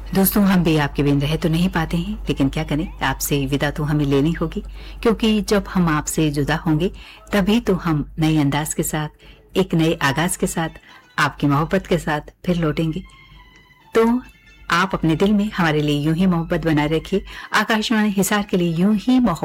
दोस्तों, हम भी आपके बिन रह तो नहीं पाते हैं, लेकिन क्या करें, आपसे विदा तो हमें लेनी होगी, क्योंकि जब हम आपसे जुदा होंगे तभी तो हम नए अंदाज के साथ, एक नए आगाज के साथ, आपकी मोहब्बत के साथ फिर लौटेंगे। तो आप अपने दिल में हमारे लिए यूं ही मोहब्बत बनाए रखिए। आकाशवाणी हिसार के लिए यूं ही मोहब्बत